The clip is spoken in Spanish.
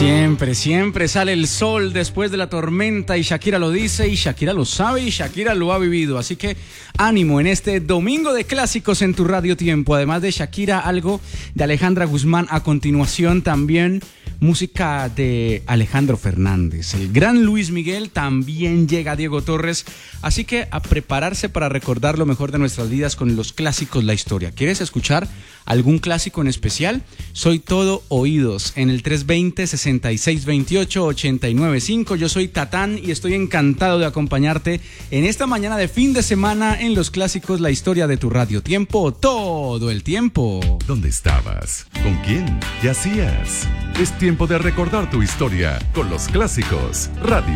Siempre, siempre sale el sol después de la tormenta y Shakira lo dice y Shakira lo sabe y Shakira lo ha vivido. Así que ánimo en este domingo de clásicos en tu Radio Tiempo. Además de Shakira, algo de Alejandra Guzmán. A continuación también música de Alejandro Fernández. El gran Luis Miguel, también llega Diego Torres. Así que a prepararse para recordar lo mejor de nuestras vidas con los clásicos, la historia. ¿Quieres escuchar algún clásico en especial? Soy todo oídos en el 320-6628-895. Yo soy Tatán y estoy encantado de acompañarte en esta mañana de fin de semana en los clásicos, la historia de tu Radio Tiempo, todo el tiempo. ¿Dónde estabas? ¿Con quién? ¿Qué hacías? Es tiempo de recordar tu historia con los clásicos Radio